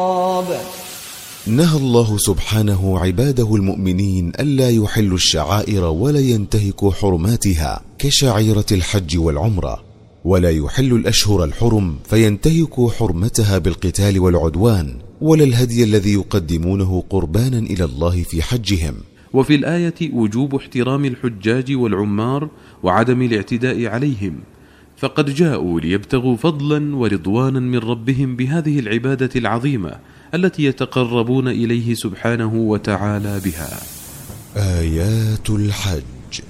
نهى الله سبحانه عباده المؤمنين ألا يحلوا الشعائر ولا ينتهكوا حرماتها كشعيرة الحج والعمرة، ولا يحل الأشهر الحرم فينتهكوا حرمتها بالقتال والعدوان، ولا الهدي الذي يقدمونه قربانا إلى الله في حجهم. وفي الآية وجوب احترام الحجاج والعمار وعدم الاعتداء عليهم، فقد جاءوا ليبتغوا فضلا ورضوانا من ربهم بهذه العبادة العظيمة التي يتقربون إليه سبحانه وتعالى بها. آيات الحج.